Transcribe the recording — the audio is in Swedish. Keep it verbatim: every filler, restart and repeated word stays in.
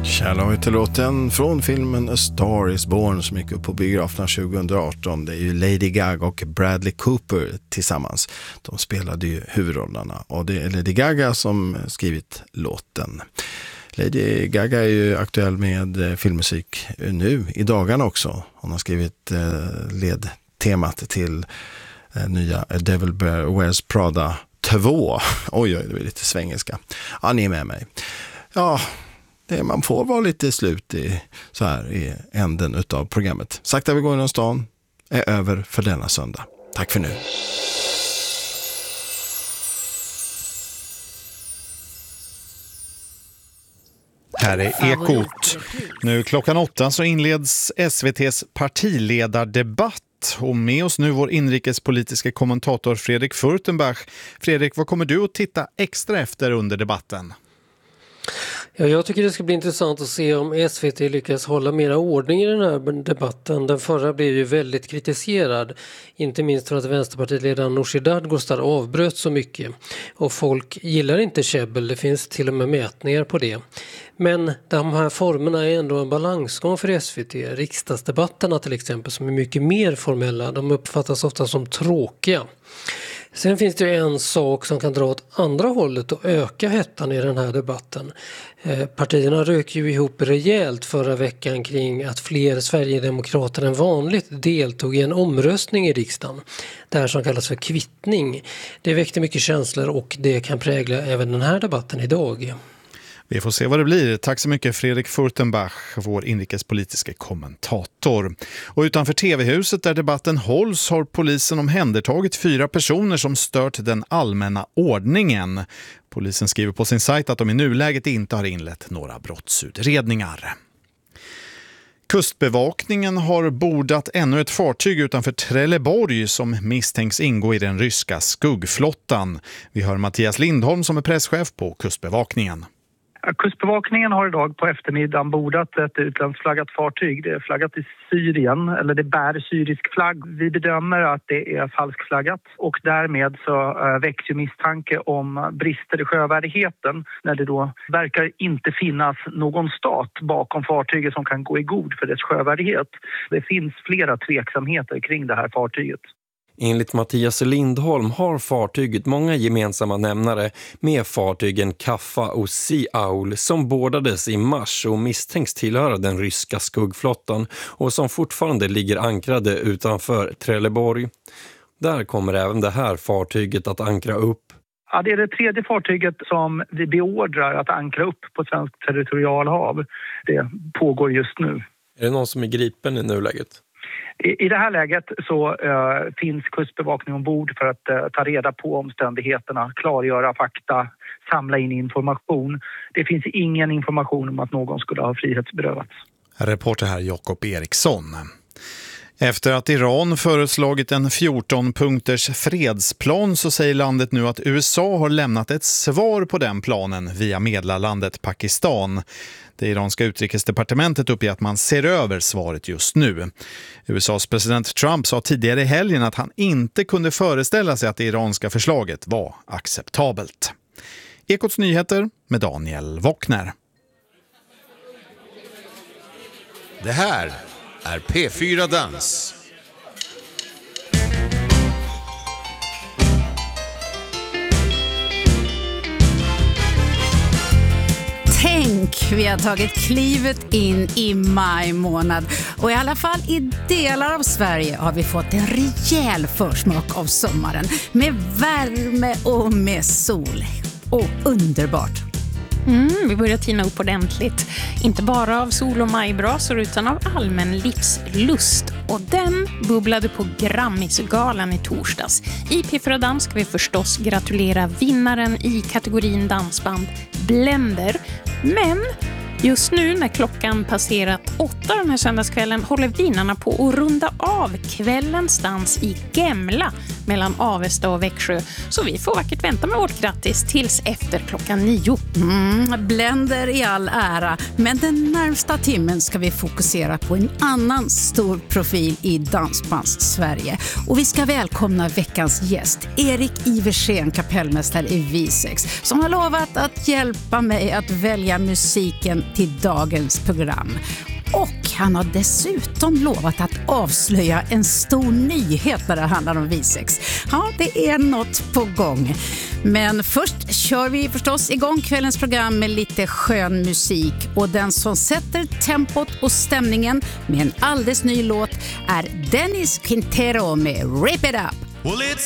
Kärloj till låten från filmen A Star is Born som gick upp på biograferna tjugo arton. Det är ju Lady Gaga och Bradley Cooper tillsammans. De spelade ju huvudrollerna och det är Lady Gaga som skrivit låten. Lady Gaga är ju aktuell med filmmusik nu i dagarna också. Hon har skrivit ledtemat till nya Devil Wears Prada två. Oj, oj, det är lite svengelska. Ja, ni är med mig. Ja, det, man får vara lite slut i, så här i änden utav programmet. Sakta vi går genom stan är över för denna söndag. Tack för nu. Här är Ekot. Nu klockan åtta så inleds S V T:s partiledardebatt. Och med oss nu vår inrikespolitiska kommentator Fredrik Furtenbach. Fredrik, vad kommer du att titta extra efter under debatten? Ja, jag tycker det ska bli intressant att se om S V T lyckas hålla mera ordning i den här debatten. Den förra blev ju väldigt kritiserad, inte minst för att Vänsterpartiledaren Nooshi Dadgostar avbröt så mycket. Och folk gillar inte käbbel, det finns till och med mätningar på det. Men de här formerna är ändå en balansgång för S V T. Riksdagsdebatterna till exempel, som är mycket mer formella, de uppfattas ofta som tråkiga. Sen finns det ju en sak som kan dra åt andra hållet och öka hettan i den här debatten. Eh, partierna rök ju ihop rejält förra veckan kring att fler Sverigedemokrater än vanligt deltog i en omröstning i riksdagen. Det här som kallas för kvittning. Det väckte mycket känslor och det kan prägla även den här debatten idag. Vi får se vad det blir. Tack så mycket Fredrik Furtenbach, vår inrikespolitiska kommentator. Och utanför tv-huset där debatten hålls har polisen omhändertagit fyra personer som stört den allmänna ordningen. Polisen skriver på sin sajt att de i nuläget inte har inlett några brottsutredningar. Kustbevakningen har bordat ännu ett fartyg utanför Trelleborg som misstänks ingå i den ryska skuggflottan. Vi hör Mattias Lindholm som är presschef på Kustbevakningen. Kustbevakningen har idag på eftermiddagen bordat ett utlandsflaggat fartyg. Det är flaggat i Syrien, eller det bär syrisk flagg. Vi bedömer att det är falskflaggat och därmed så väcks ju misstanke om brister i sjövärdigheten när det då verkar inte finnas någon stat bakom fartyget som kan gå i god för dess sjövärdighet. Det finns flera tveksamheter kring det här fartyget. Enligt Mattias Lindholm har fartyget många gemensamma nämnare med fartygen Kaffa och Sea Owl som bordades i mars och misstänks tillhöra den ryska skuggflottan och som fortfarande ligger ankrade utanför Trelleborg. Där kommer även det här fartyget att ankra upp. Ja, det är det tredje fartyget som vi beordrar att ankra upp på svenskt territorialhav. Det pågår just nu. Är det någon som är gripen i nuläget? I det här läget så uh, finns kustbevakning ombord för att uh, ta reda på omständigheterna, klargöra fakta, samla in information. Det finns ingen information om att någon skulle ha frihetsberövats. Reporter här Jakob Eriksson. Efter att Iran föreslagit en fjorton punkters fredsplan så säger landet nu att U S A har lämnat ett svar på den planen via medlarlandet Pakistan. Det iranska utrikesdepartementet uppger att man ser över svaret just nu. U S A:s president Trump sa tidigare i helgen att han inte kunde föreställa sig att det iranska förslaget var acceptabelt. Ekots nyheter med Daniel Wockner. Det här är P fyra Dans. Tänk, vi har tagit klivet in i maj månad och i alla fall i delar av Sverige har vi fått en rejäl försmak av sommaren med värme och med sol. Och underbart! Mm, vi börjar tina upp ordentligt. Inte bara av sol- och majbrasor utan av allmän livslust. Och den bubblade på Grammisgalan i torsdags. I P fyra Dans ska vi förstås gratulera vinnaren i kategorin dansband Blender. Men just nu när klockan passerat åtta den här söndagskvällen håller vinnarna på att runda av kvällens dans i Gemla mellan Avesta och Växjö. Så vi får vackert vänta med vårt grattis tills efter klockan nio. Mm, Blender i all ära, men den närmsta timmen ska vi fokusera på en annan stor profil i dansbands Sverige. Och vi ska välkomna veckans gäst, Erik Iversen, kapellmästare i Visex, som har lovat att hjälpa mig att välja musiken till dagens program. Och han har dessutom lovat att avslöja en stor nyhet när det handlar om Visex. Ja, det är något på gång. Men först kör vi förstås igång kvällens program med lite skön musik. Och den som sätter tempot och stämningen med en alldeles ny låt är Dennis Quintero med Rip It Up.